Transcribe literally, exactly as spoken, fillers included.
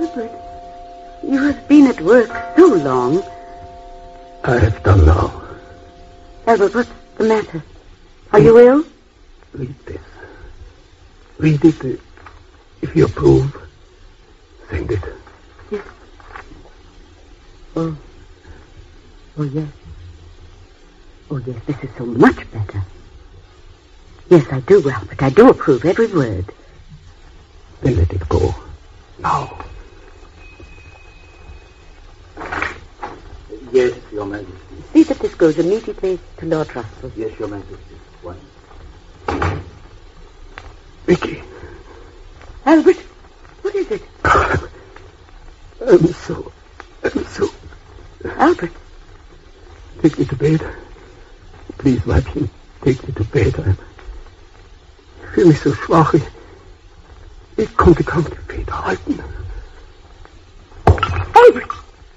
Albert, you have been at work so long. I have done now. Albert, what's the matter? Are you ill? Read this. Read it. Uh, if you approve, send it. Yes. Oh. Oh, yes. Oh, yes, this is so much better. Yes, I do, Albert. I do approve every word. Then let it go. Now. Yes, Your Majesty. See that this goes immediately to Lord Russell. Yes, Your Majesty. One. Vicky. Albert, what is it? I'm so... I'm so... Albert. Take me to bed. Please, Weibchen, take me to bed. I'm... Ich fühle mich so schwach. Ich, ich konnte kaum die Feder halten. Albert!